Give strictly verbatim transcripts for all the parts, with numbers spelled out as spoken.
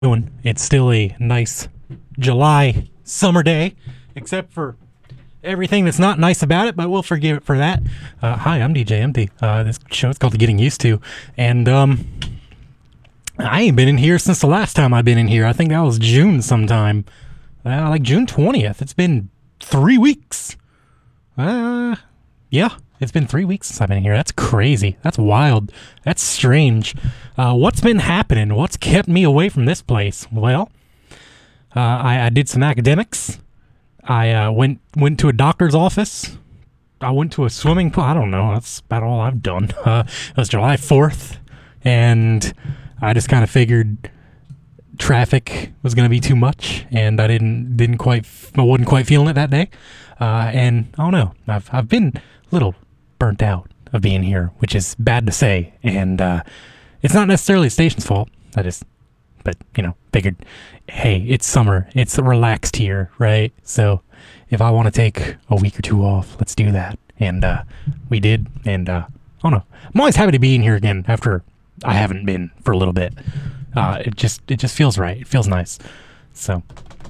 doing. It's still a nice July summer day, except for everything that's not nice about it, but we'll forgive it for that. Uh, hi, I'm D J Empty. Uh, this show is called The Getting Used To, and um, I ain't been in here since the last time I've been in here. I think that was June sometime, uh, like June twentieth. It's been three weeks. Uh, yeah, it's been three weeks since I've been in here. That's crazy. That's wild. That's strange. Uh, what's been happening? What's kept me away from this place? Well, uh, I, I did some academics. I uh, went went to a doctor's office. I went to a swimming pool. I don't know. That's about all I've done. Uh, it was July fourth, and I just kind of figured traffic was going to be too much, and I didn't didn't quite I wasn't quite feeling it that day. Uh, and I don't know. I've I've been a little burnt out of being here, which is bad to say. And uh, it's not necessarily the station's fault. I just, but you know, figured, hey, it's summer. It's relaxed here, right? So if I want to take a week or two off, let's do that. And uh, we did. And uh, I don't know. I'm always happy to be in here again after I haven't been for a little bit. Uh, it just it just feels right. It feels nice. So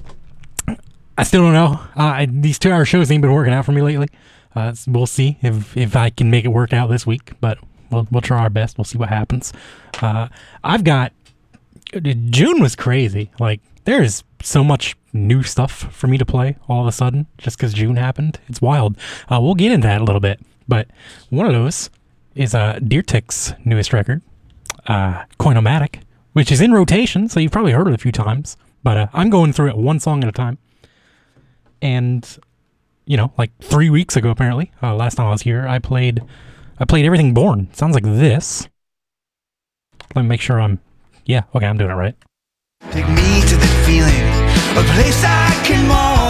I still don't know. Uh, I, these two-hour shows ain't been working out for me lately. Uh, we'll see if if I can make it work out this week, but we'll we'll try our best. We'll see what happens. Uh, I've got June was crazy. Like there is so much new stuff for me to play all of a sudden just because June happened. It's wild. Uh, we'll get into that a little bit, but one of those is uh, Deertick's newest record, uh, Coinomatic, which is in rotation, so you've probably heard it a few times. But uh, I'm going through it one song at a time. And, you know, like three weeks ago, apparently, uh, last time I was here, I played I played Everything Born. It sounds like this. Let me make sure I'm... Yeah, okay, I'm doing it right. Take me to the feeling, a place I can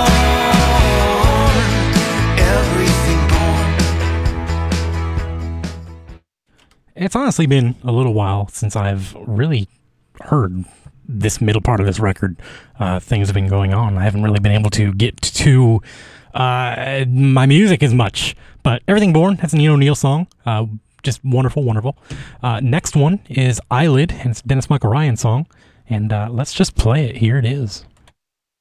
mourn. Everything born. It's honestly been a little while since I've really heard this middle part of this record. Uh, things have been going on. I haven't really been able to get to uh, my music as much. But Everything Born, that's a Neil O'Neill song. Uh, just wonderful, wonderful. Uh, next one is Eyelid, and it's a Dennis Michael Ryan song. And uh, let's just play it. Here it is.